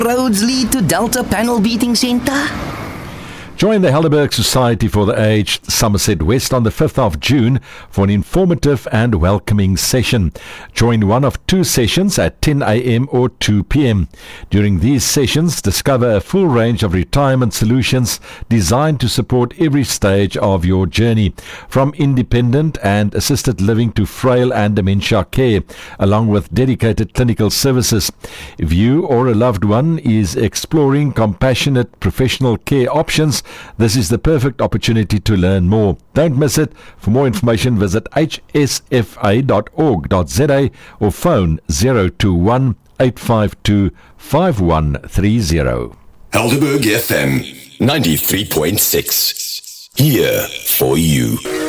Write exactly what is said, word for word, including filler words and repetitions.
Roads lead to Delta Panel Beating Centre. Join the Helderberg Society for the Aged Somerset West on the fifth of June for an informative and welcoming session. Join one of two sessions at ten a.m. or two p.m. During these sessions, discover a full range of retirement solutions designed to support every stage of your journey, from independent and assisted living to frail and dementia care, along with dedicated clinical services. If you or a loved one is exploring compassionate professional care options, this is the perfect opportunity to learn more. Don't miss it. For more information, visit h s f a dot org dot z a or phone zero two one, eight five two, five one three zero. Helderberg F M ninety-three point six. Here for you.